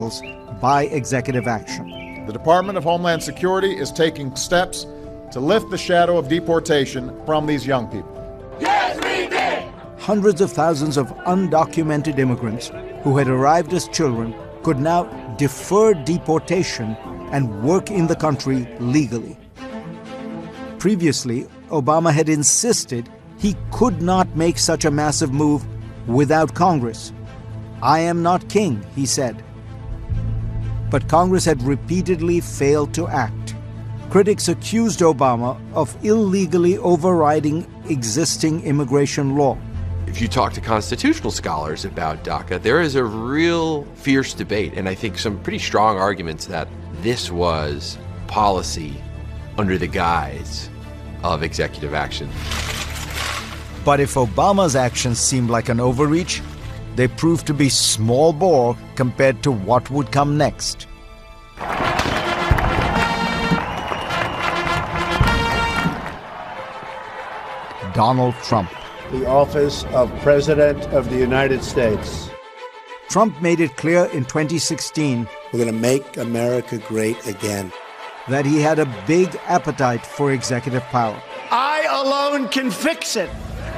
by executive action. The Department of Homeland Security is taking steps to lift the shadow of deportation from these young people. Yes, we did! Hundreds of thousands of undocumented immigrants who had arrived as children could now defer deportation and work in the country legally. Previously, Obama had insisted he could not make such a massive move without Congress. "I am not king," he said. But Congress had repeatedly failed to act. Critics accused Obama of illegally overriding existing immigration law. If you talk to constitutional scholars about DACA, there is a real fierce debate, and I think some pretty strong arguments that this was policy under the guise of executive action. But if Obama's actions seemed like an overreach, they proved to be small bore compared to what would come next. Donald Trump. The office of President of the United States. Trump made it clear in 2016 We're going to make America great again. that he had a big appetite for executive power. I alone can fix it.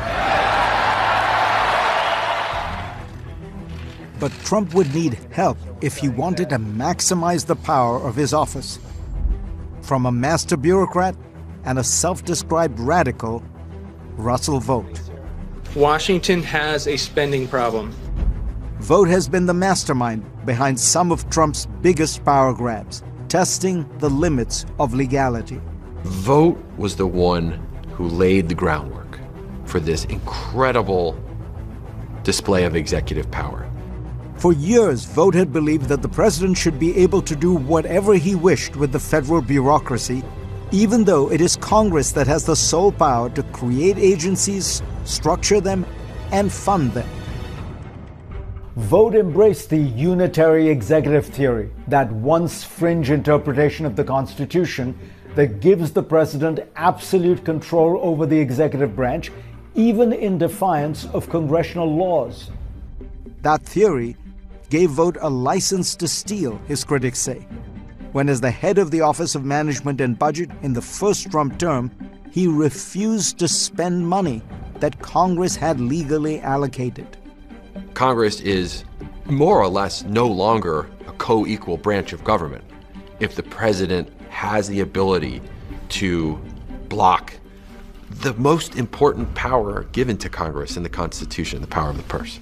But Trump would need help if he wanted to maximize the power of his office. From a master bureaucrat and a self-described radical, Russell Vought. Washington has a spending problem. Vought has been the mastermind behind some of Trump's biggest power grabs, testing the limits of legality. Vought was the one who laid the groundwork for this incredible display of executive power. For years, Vought had believed that the president should be able to do whatever he wished with the federal bureaucracy, even though it is Congress that has the sole power to create agencies, structure them, and fund them. Vought embraced the unitary executive theory, that once fringe interpretation of the Constitution that gives the president absolute control over the executive branch, even in defiance of congressional laws. That theory gave Vought a license to steal, his critics say, when as the head of the Office of Management and Budget in the first Trump term, he refused to spend money that Congress had legally allocated. Congress is more or less no longer a co-equal branch of government. If the president has the ability to block the most important power given to Congress in the Constitution, the power of the purse.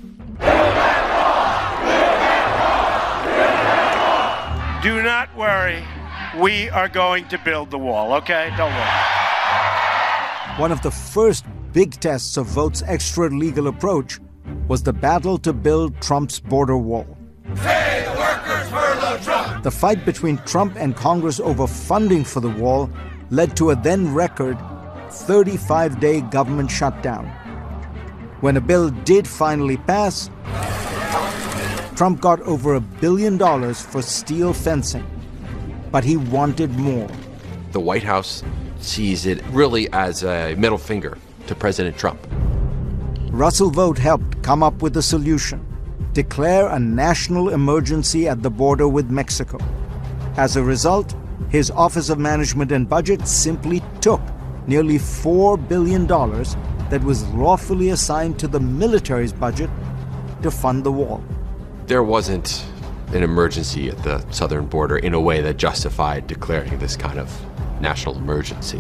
Do not worry. We are going to build the wall, okay? Don't worry. One of the first big tests of Vought's extra-legal approach was the battle to build Trump's border wall. Pay the workers, furlough Trump! The fight between Trump and Congress over funding for the wall led to a then-record 35-day government shutdown. When a bill did finally pass, Trump got over $1 billion for steel fencing, but he wanted more. The White House sees it really as a middle finger to President Trump. Russell Vought helped come up with a solution: declare a national emergency at the border with Mexico. As a result, his Office of Management and Budget simply took nearly $4 billion that was lawfully assigned to the military's budget to fund the wall. There wasn't an emergency at the southern border in a way that justified declaring this kind of national emergency.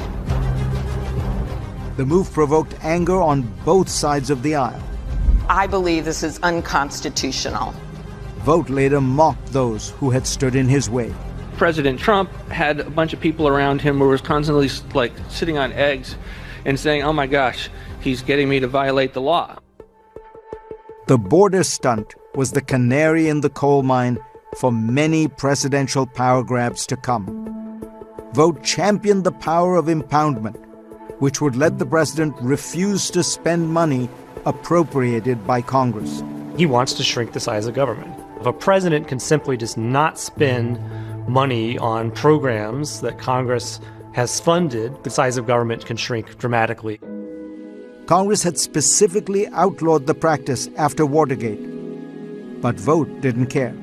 The move provoked anger on both sides of the aisle. I believe this is unconstitutional. Vought later mocked those who had stood in his way. President Trump had a bunch of people around him who was constantly like sitting on eggs and saying, "Oh my gosh, he's getting me to violate the law." The border stunt was the canary in the coal mine for many presidential power grabs to come. Vought championed the power of impoundment, which would let the president refuse to spend money appropriated by Congress. He wants to shrink the size of government. If a president can simply just not spend money on programs that Congress has funded, the size of government can shrink dramatically. Congress had specifically outlawed the practice after Watergate, but Vought didn't care.